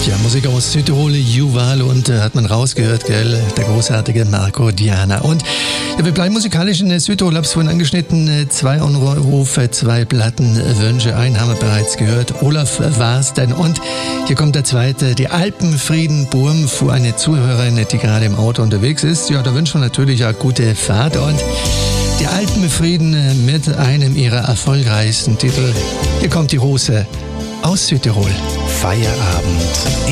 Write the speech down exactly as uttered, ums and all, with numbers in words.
Ja, Musik aus Südtirol, Juwal und äh, hat man rausgehört, gell, der großartige Marco Diana. Und ja, wir bleiben musikalisch in Südtirol, hab's vorhin angeschnitten, äh, zwei Anrufe, zwei Plattenwünsche, einen haben wir bereits gehört, Olaf war's denn. Und hier kommt der zweite, die Alpenfriedenburm, für eine Zuhörerin, die gerade im Auto unterwegs ist. Ja, da wünschen wir natürlich auch gute Fahrt und die Alpenfrieden mit einem ihrer erfolgreichsten Titel. Hier kommt die Rose aus Südtirol. Feierabend